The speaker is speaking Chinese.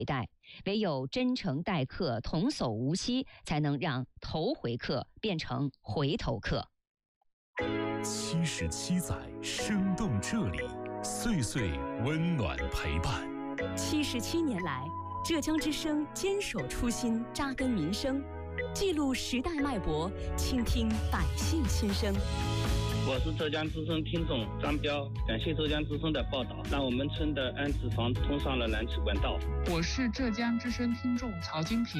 待，唯有真诚待客、童叟无欺，才能让头回客变成回头客。 77载生动这里，岁岁温暖陪伴。 77年来，浙江之声坚守初心，扎根民生，记录时代脉搏，倾听百姓心声。 我是浙江之声听众张彪，感谢浙江之声的报道，让我们村的安置房通上了燃气管道。 我是浙江之声听众曹金平，